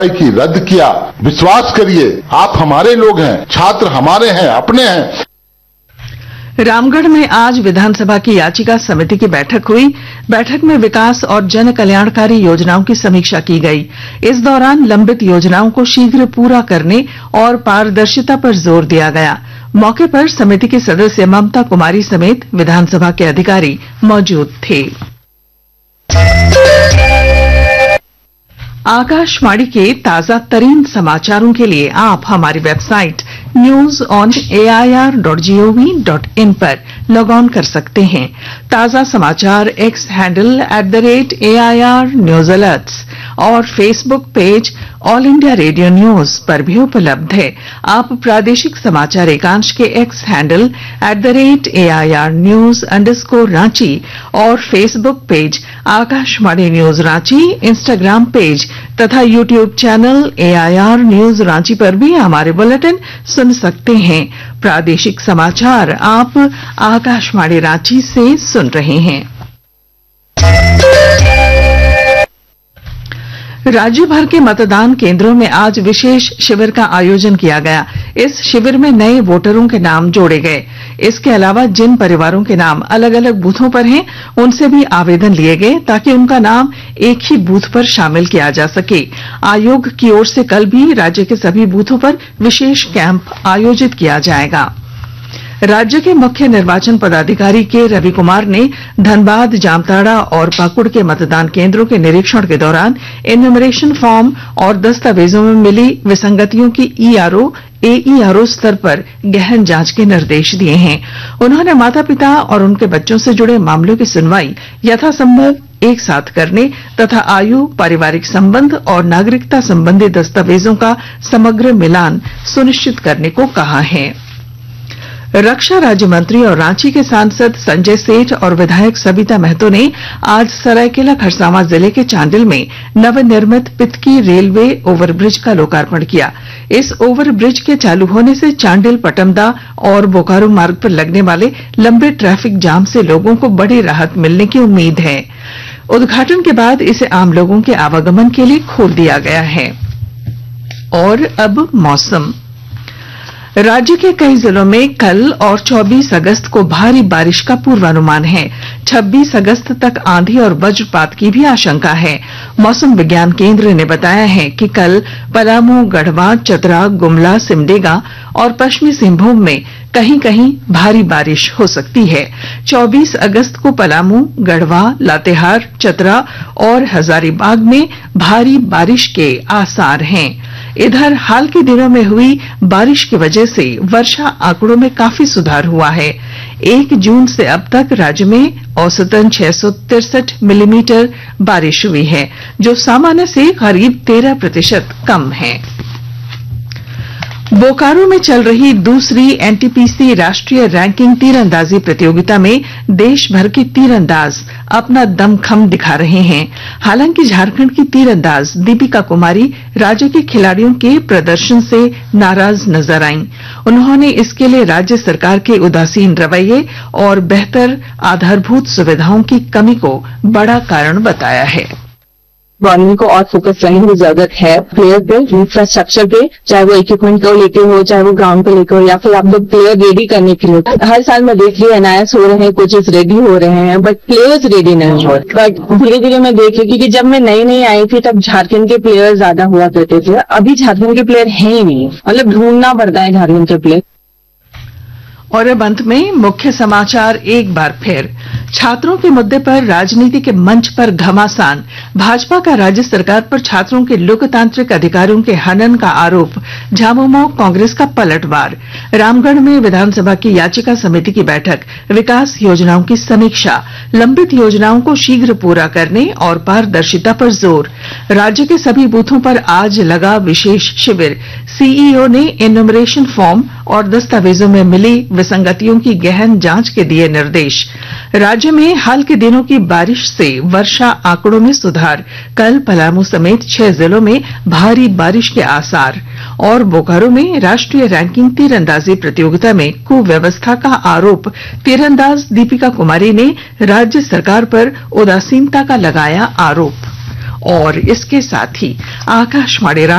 की रद्द किया। विश्वास करिए, आप हमारे लोग हैं, छात्र हमारे हैं, अपने हैं। रामगढ़ में आज विधानसभा की याचिका समिति की बैठक हुई। बैठक में विकास और जन कल्याणकारी योजनाओं की समीक्षा की गई। इस दौरान लंबित योजनाओं को शीघ्र पूरा करने और पारदर्शिता पर जोर दिया गया। मौके पर समिति के सदस्य ममता कुमारी समेत विधानसभा के अधिकारी मौजूद थे। आकाशवाणी के ताजा तरीन समाचारों के लिए आप हमारी वेबसाइट news.air.gov.in पर लॉग ऑन कर सकते हैं। ताजा समाचार x handle @AIR news alerts और Facebook page all India radio news पर भी उपलब्ध है। आप प्रादेशिक समाचार एकांश के एक्स हैंडल @AIR news_रांची और Facebook page Akashvani news Ranchi, Instagram page तथा YouTube channel AIR news Ranchi पर भी हमारे बुलेटिन सुन सकते हैं। प्रादेशिक समाचार आप आकाशवाणी रांची से सुन रहे हैं। राज्य भर के मतदान केंद्रों में आज विशेष शिविर का आयोजन किया गया। इस शिविर में नए वोटरों के नाम जोड़े गए। इसके अलावा जिन परिवारों के नाम अलग अलग बूथों पर हैं, उनसे भी आवेदन लिए गए ताकि उनका नाम एक ही बूथ पर शामिल किया जा सके। आयोग की ओर से कल भी राज्य के सभी बूथों पर विशेष कैंप आयोजित किया जाएगा। राज्य के मुख्य निर्वाचन पदाधिकारी के रवि कुमार ने धनबाद, जामताड़ा और पाकुड़ के मतदान केंद्रों के निरीक्षण के दौरान एन्यूमरेशन फॉर्म और दस्तावेजों में मिली विसंगतियों की ERO, AERO स्तर पर गहन जांच के निर्देश दिए हैं। उन्होंने माता पिता और उनके बच्चों से जुड़े मामलों की सुनवाई यथासंभव एक साथ करने तथा आयु, पारिवारिक संबंध और नागरिकता संबंधी दस्तावेजों का समग्र मिलान सुनिश्चित करने को कहा है। रक्षा राज्य मंत्री और रांची के सांसद संजय सेठ और विधायक सविता महतो ने आज सरायकेला खरसावां जिले के चांडिल में नवनिर्मित पितकी रेलवे ओवरब्रिज का लोकार्पण किया। इस ओवरब्रिज के चालू होने से चांडिल, पटमदा और बोकारो मार्ग पर लगने वाले लंबे ट्रैफिक जाम से लोगों को बड़ी राहत मिलने की उम्मीद है। उद्घाटन के बाद इसे आम लोगों के आवागमन के लिए खोल दिया गया है। और अब मौसम। राज्य के कई जिलों में कल और 24 अगस्त को भारी बारिश का पूर्वानुमान है। 26 अगस्त तक आंधी और वज्रपात की भी आशंका है। मौसम विज्ञान केंद्र ने बताया है कि कल पलामू, गढ़वा, चतरा, गुमला, सिमडेगा और पश्चिमी सिंहभूम में कहीं कहीं भारी बारिश हो सकती है। 24 अगस्त को पलामू, गढ़वा, लातेहार, चतरा और हजारीबाग में भारी बारिश के आसार हैं। इधर हाल के दिनों में हुई बारिश की वजह से वर्षा आंकड़ों में काफी सुधार हुआ है। 1 जून से अब तक राज्य में औसतन 663 मिलीमीटर बारिश हुई है, जो सामान्य से करीब 13% कम है। बोकारो में चल रही दूसरी NTPC राष्ट्रीय रैंकिंग तीरंदाजी प्रतियोगिता में देश भर के तीरंदाज अपना दमखम दिखा रहे हैं। हालांकि झारखंड की तीरंदाज दीपिका कुमारी राज्य के खिलाड़ियों के प्रदर्शन से नाराज नजर आईं। उन्होंने इसके लिए राज्य सरकार के उदासीन रवैये और बेहतर आधारभूत सुविधाओं की कमी को बड़ा कारण बताया है। गवर्नमेंट को और फोकस करने की जरूरत है प्लेयर पे, इंफ्रास्ट्रक्चर पे, चाहे वो इक्विपमेंट को लेके हो, चाहे वो ग्राउंड पे लेके हो, या फिर आप लोग प्लेयर रेडी करने के लिए। हर साल मैं देख रही NIS हो रहे हैं, कोचेस रेडी हो रहे हैं, बट प्लेयर्स रेडी नहीं हो रहे। बट धीरे धीरे मैं देख रही, क्योंकि जब मैं नई आई थी तब झारखंड के प्लेयर ज्यादा हुआ करते थे। अभी झारखंड के प्लेयर है ही नहीं, मतलब ढूंढना पड़ता है झारखंड के प्लेयर। और अब अंत में मुख्य समाचार एक बार फिर। छात्रों के मुद्दे पर राजनीति के मंच पर घमासान। भाजपा का राज्य सरकार पर छात्रों के लोकतांत्रिक अधिकारों के हनन का आरोप। झामुमो कांग्रेस का पलटवार। रामगढ़ में विधानसभा की याचिका समिति की बैठक। विकास योजनाओं की समीक्षा। लंबित योजनाओं को शीघ्र पूरा करने और पारदर्शिता पर जोर। राज्य के सभी बूथों पर आज लगा विशेष शिविर। सीईओ ने एन्यूमरेशन फॉर्म और दस्तावेजों में मिली विसंगतियों की गहन जांच के दिए निर्देश। राज्य में हाल के दिनों की बारिश से वर्षा आंकड़ों में सुधार। कल पलामू समेत 6 जिलों में भारी बारिश के आसार। और बोकारो में राष्ट्रीय रैंकिंग तीरंदाजी प्रतियोगिता में कुव्यवस्था का आरोप। तीरंदाज दीपिका कुमारी ने राज्य सरकार पर उदासीनता का लगाया आरोप। और इसके साथ ही आकाशवाणी